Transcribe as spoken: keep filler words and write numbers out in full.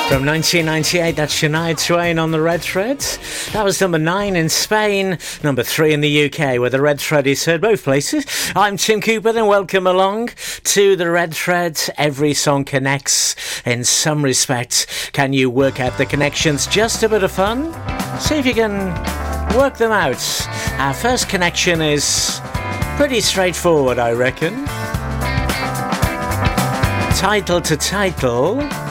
From nineteen ninety-eight, that's Shania Twain on the Red Thread. That was number nine in Spain, number three in the U K, where the Red Thread is heard both places. I'm Tim Cooper, and welcome along to the Red Thread. Every song connects in some respect. Can you work out the connections? Just a bit of fun. See if you can work them out. Our first connection is pretty straightforward, I reckon. Title to title.